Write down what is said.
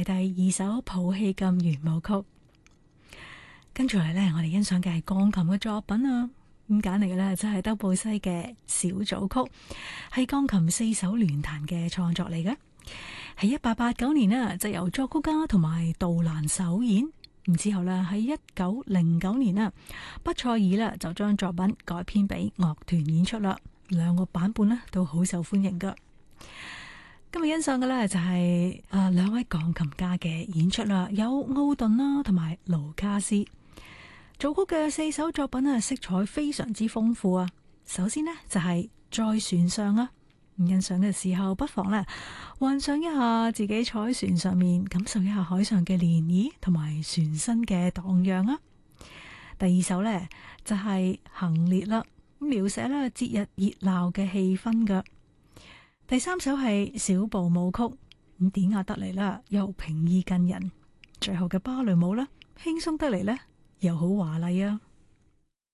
第二首普希金圓舞曲。跟住嚟呢，我哋欣賞嘅係鋼琴嘅作品啊。咁揀嚟嘅呢，就係德布西嘅小組曲，係鋼琴四手聯彈嘅創作嚟嘅。喺1889年呢，就由作曲家同埋杜蘭首演。咁之後呢，喺1909年啊，畢塞爾呢就將作品改編俾樂團演出啦。兩個版本呢都好受歡迎噶。今日欣賞嘅呢，就係兩位鋼琴家嘅演出啦，有奧頓啦同埋盧卡斯。組曲嘅四首作品啊，色彩非常之豐富啊。首先呢，就係在船上啊，欣賞嘅時候不妨呢幻想一下自己坐喺船上面，感受一下海上嘅漣漪同埋船身嘅蕩漾啊。第二首呢，就係行列啦，描寫咧節日熱鬧嘅氣氛噶。第三首係小步舞曲，咁典雅得嚟啦，又平易近人。最後嘅芭蕾舞啦，輕鬆得嚟呢，又好華麗啊。